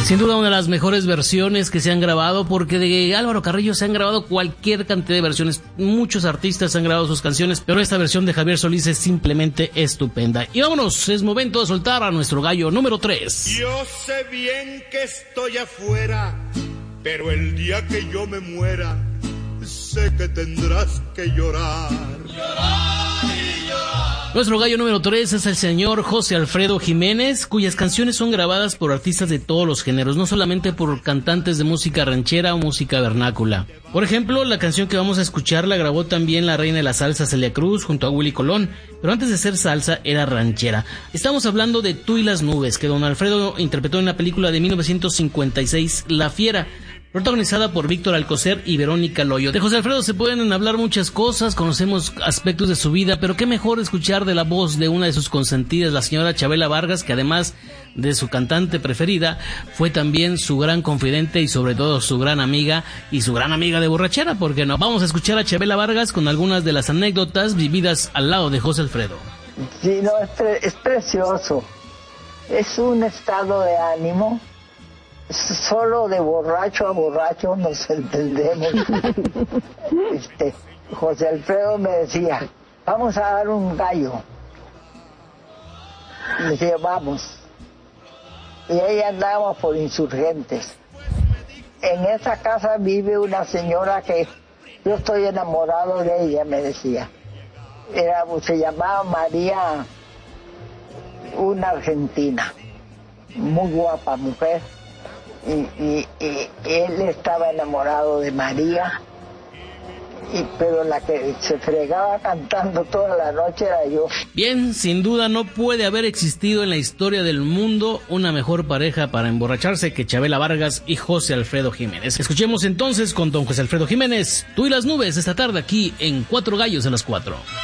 Sin duda una de las mejores versiones que se han grabado, porque de Álvaro Carrillo se han grabado cualquier cantidad de versiones. Muchos artistas han grabado sus canciones, pero esta versión de Javier Solís es simplemente estupenda. Y vámonos, es momento de soltar a nuestro gallo número 3. Yo sé bien que estoy afuera, pero el día que yo me muera, sé que tendrás que llorar. Nuestro gallo número 3 es el señor José Alfredo Jiménez, cuyas canciones son grabadas por artistas de todos los géneros, no solamente por cantantes de música ranchera o música vernácula. Por ejemplo, la canción que vamos a escuchar la grabó también la reina de la salsa Celia Cruz junto a Willy Colón, pero antes de ser salsa era ranchera. Estamos hablando de Tú y las nubes, que don Alfredo interpretó en la película de 1956, La Fiera, protagonizada por Víctor Alcocer y Verónica Loyo. De José Alfredo se pueden hablar muchas cosas, conocemos aspectos de su vida, pero qué mejor escuchar de la voz de una de sus consentidas, la señora Chabela Vargas, que además de su cantante preferida, fue también su gran confidente y sobre todo su gran amiga y su gran amiga de borrachera, porque no. Vamos a escuchar a Chabela Vargas con algunas de las anécdotas vividas al lado de José Alfredo. Sí, no, es precioso. Es un estado de ánimo. Solo de borracho a borracho nos entendemos. José Alfredo me decía, vamos a dar un gallo. Me decía, vamos. Y ahí andábamos por Insurgentes. En esa casa vive una señora que yo estoy enamorado de ella, me decía. Se llamaba María, una argentina, muy guapa mujer. Y él estaba enamorado de María, pero la que se fregaba cantando toda la noche era yo. Bien, sin duda no puede haber existido en la historia del mundo una mejor pareja para emborracharse que Chabela Vargas y José Alfredo Jiménez. Escuchemos entonces con don José Alfredo Jiménez, Tú y las nubes, esta tarde aquí en Cuatro Gallos a las 4.